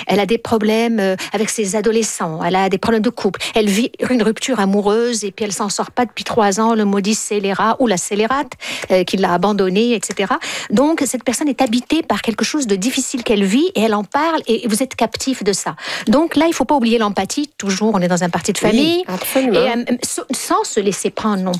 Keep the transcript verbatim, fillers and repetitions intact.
elle a des problèmes avec ses adolescents, elle a des problèmes de couple, elle vit une rupture amoureuse et puis elle s'en sort pas depuis trois ans, le maudit scélérat ou la scélérate euh, qui l'a abandonnée, et cetera. Donc cette personne est habitée par quelque chose de difficile qu'elle vit et elle en parle et vous êtes captif de ça. Donc là, il faut pas oublier l'empathie. Toujours, on est dans un parti de famille oui, absolument. et euh, sans se laisser prendre non